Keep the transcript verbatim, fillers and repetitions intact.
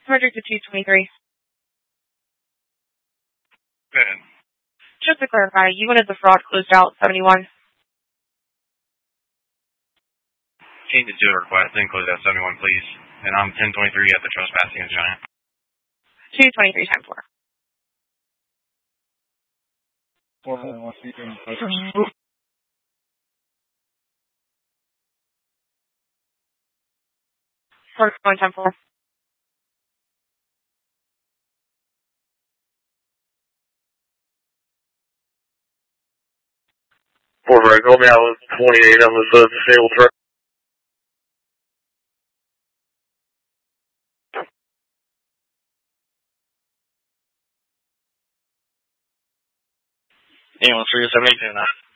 Frederick to two twenty-three. Good. Just to clarify, you wanted the fraud closed out seventy-one. Change it to a request and close out seventy-one, please. And I'm ten twenty-three at the trespassing of Giant. two twenty-three times four. Four one speaking. Four one time four. Four right, call me out with twenty-eight on this uh, disabled truck. Anyone three seventy-two now.